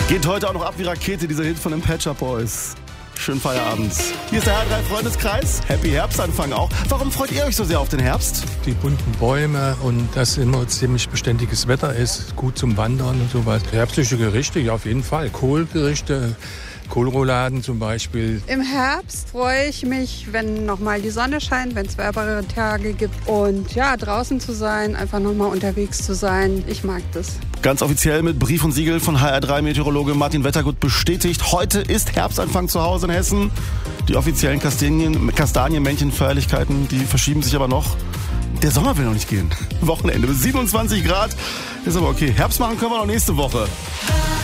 Geht heute auch noch ab wie Rakete, dieser Hit von den Pet Shop Boys. Schönen Feierabend. Hier ist der HR3 Freundeskreis. Happy Herbstanfang auch. Warum freut ihr euch so sehr auf den Herbst? Die bunten Bäume und dass immer ziemlich beständiges Wetter ist, gut zum Wandern und sowas. Herbstliche Gerichte, ja, auf jeden Fall. Kohlgerichte, Kohlrouladen zum Beispiel. Im Herbst freue ich mich, wenn nochmal die Sonne scheint, wenn es wärmere Tage gibt. Und ja, draußen zu sein, einfach nochmal unterwegs zu sein. Ich mag das. Ganz offiziell mit Brief und Siegel von HR3-Meteorologe Martin Wettergut bestätigt. Heute ist Herbstanfang zu Hause in Hessen. Die offiziellen Kastanienmännchen-Feierlichkeiten, die verschieben sich aber noch. Der Sommer will noch nicht gehen. Wochenende bis 27 Grad. Ist aber okay. Herbst machen können wir noch nächste Woche.